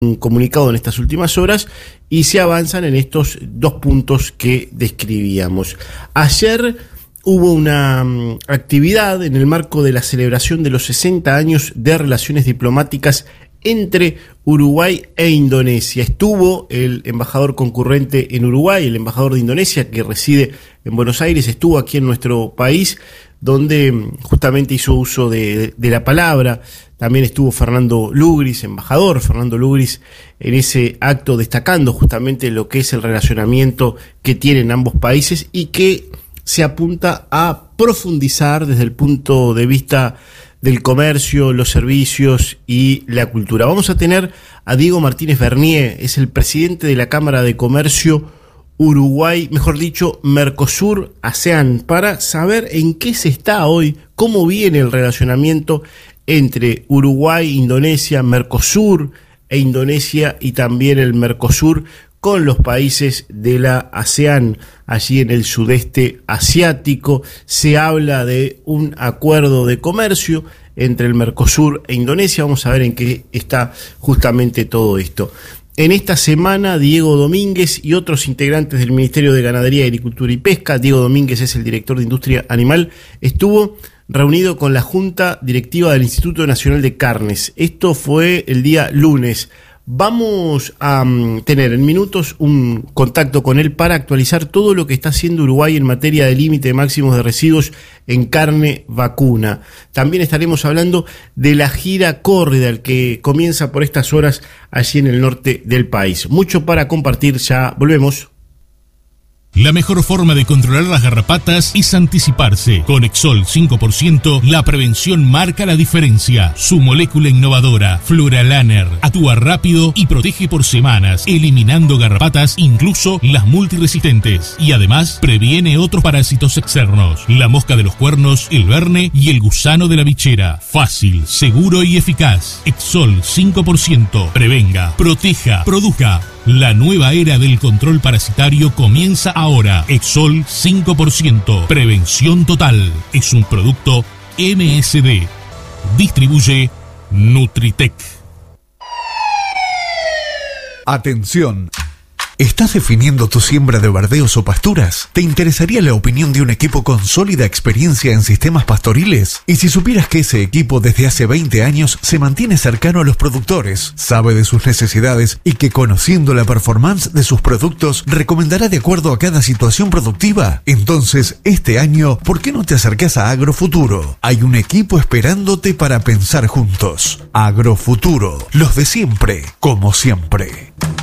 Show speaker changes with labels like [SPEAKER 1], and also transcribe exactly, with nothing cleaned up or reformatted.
[SPEAKER 1] un comunicado en estas últimas horas y se avanzan en estos dos puntos que describíamos. Ayer hubo una um, actividad en el marco de la celebración de los sesenta años de relaciones diplomáticas entre Uruguay e Indonesia. Estuvo el embajador concurrente en Uruguay, el embajador de Indonesia, que reside en Buenos Aires, estuvo aquí en nuestro país, donde justamente hizo uso de, de la palabra. También estuvo Fernando Lugris, embajador Fernando Lugris, en ese acto destacando justamente lo que es el relacionamiento que tienen ambos países y que se apunta a profundizar desde el punto de vista del comercio, los servicios y la cultura. Vamos a tener a Diego Martínez Bernier, es el presidente de la Cámara de Comercio Uruguay, mejor dicho, Mercosur ASEAN, para saber en qué se está hoy, cómo viene el relacionamiento entre Uruguay, Indonesia, Mercosur e Indonesia y también el Mercosur con los países de la ASEAN, allí en el sudeste asiático. Se habla de un acuerdo de comercio entre el Mercosur e Indonesia. Vamos a ver en qué está justamente todo esto. En esta semana, Diego Domínguez y otros integrantes del Ministerio de Ganadería, Agricultura y Pesca, Diego Domínguez es el director de Industria Animal, estuvo reunido con la Junta Directiva del Instituto Nacional de Carnes. Esto fue el día lunes. Vamos a um, tener en minutos un contacto con él para actualizar todo lo que está haciendo Uruguay en materia de límite máximos de residuos en carne vacuna. También estaremos hablando de la gira Córrida, que comienza por estas horas allí en el norte del país. Mucho para compartir, ya volvemos.
[SPEAKER 2] La mejor forma de controlar las garrapatas es anticiparse. Con Exol cinco por ciento, la prevención marca la diferencia. Su molécula innovadora, Fluralaner, actúa rápido y protege por semanas, eliminando garrapatas, incluso las multiresistentes. Y además, previene otros parásitos externos. La mosca de los cuernos, el verne y el gusano de la bichera. Fácil, seguro y eficaz. Exol cinco por ciento. Prevenga, proteja, produzca. La nueva era del control parasitario comienza ahora. Exol cinco por ciento. Prevención total. Es un producto M S D. Distribuye Nutritec.
[SPEAKER 3] Atención. ¿Estás definiendo tu siembra de verdeos o pasturas? ¿Te interesaría la opinión de un equipo con sólida experiencia en sistemas pastoriles? Y si supieras que ese equipo desde hace veinte años se mantiene cercano a los productores, sabe de sus necesidades y que conociendo la performance de sus productos recomendará de acuerdo a cada situación productiva? Entonces, este año, ¿por qué no te acercás a Agrofuturo? Hay un equipo esperándote para pensar juntos. Agrofuturo, los de siempre, como siempre.